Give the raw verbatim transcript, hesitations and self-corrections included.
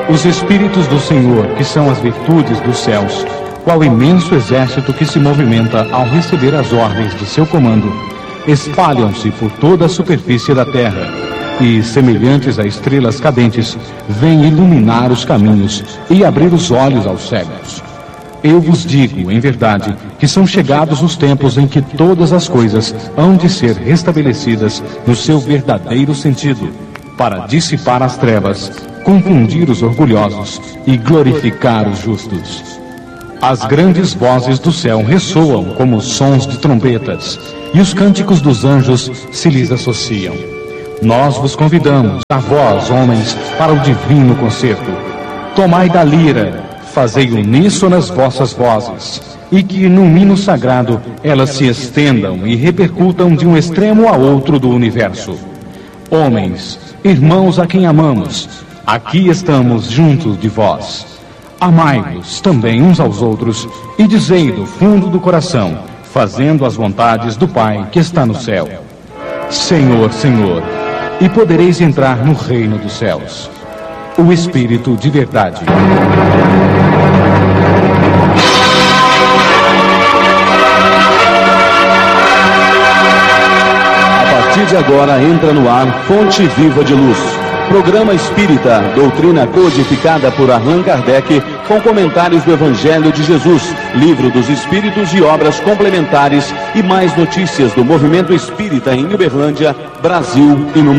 Os Espíritos do Senhor, que são as virtudes dos céus, qual imenso exército que se movimenta ao receber as ordens de seu comando, espalham-se por toda a superfície da terra e, semelhantes a estrelas cadentes, vêm iluminar os caminhos e abrir os olhos aos cegos. Eu vos digo, em verdade, que são chegados os tempos em que todas as coisas hão de ser restabelecidas no seu verdadeiro sentido, para dissipar as trevas, confundir os orgulhosos e glorificar os justos. As grandes vozes do céu ressoam como sons de trombetas, e os cânticos dos anjos se lhes associam. Nós vos convidamos, a vós, homens, para o divino concerto. Tomai da lira, fazei uníssonas vossas vozes, e que num hino sagrado elas se estendam e repercutam de um extremo a outro do universo. Homens, irmãos a quem amamos, aqui estamos juntos de vós. Amai-vos também uns aos outros, e dizei do fundo do coração, fazendo as vontades do Pai que está no céu: Senhor, Senhor, e podereis entrar no reino dos céus. O Espírito de verdade. A partir de agora entra no ar Fonte Viva de Luz. Programa Espírita, doutrina codificada por Allan Kardec, com comentários do Evangelho de Jesus, Livro dos Espíritos e obras complementares, e mais notícias do movimento espírita em Uberlândia, Brasil e no mundo.